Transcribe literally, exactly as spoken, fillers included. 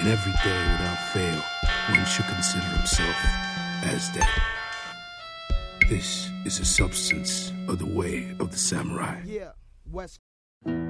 and every day without fail, one should consider himself as dead. This is the substance of the way of the samurai. Yeah, West.